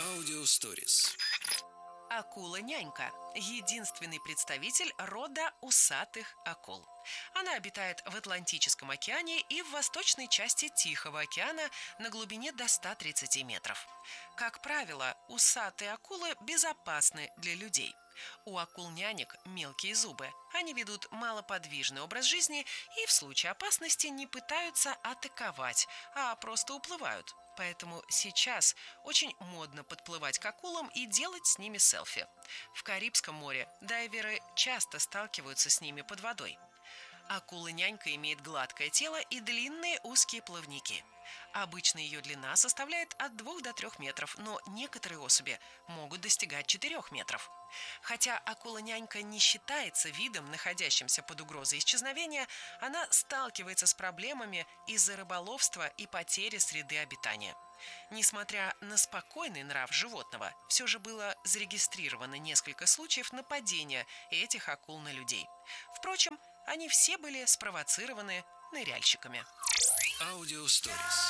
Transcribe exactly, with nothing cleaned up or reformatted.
Аудиосторис. Акула-нянька – единственный представитель рода усатых акул. Она обитает в Атлантическом океане и в восточной части Тихого океана на глубине до ста тридцати метров. Как правило, усатые акулы безопасны для людей. У акул-нянек мелкие зубы. Они ведут малоподвижный образ жизни и в случае опасности не пытаются атаковать, а просто уплывают. Поэтому сейчас очень модно подплывать к акулам и делать с ними селфи. В Карибском море дайверы часто сталкиваются с ними под водой. Акула-нянька имеет гладкое тело и длинные узкие плавники. Обычно ее длина составляет от двух до трёх метров, но некоторые особи могут достигать четырёх метров. Хотя акула-нянька не считается видом, находящимся под угрозой исчезновения, она сталкивается с проблемами из-за рыболовства и потери среды обитания. Несмотря на спокойный нрав животного, все же было зарегистрировано несколько случаев нападения этих акул на людей. Впрочем, они все были спровоцированы ныряльщиками. Аудиосторис.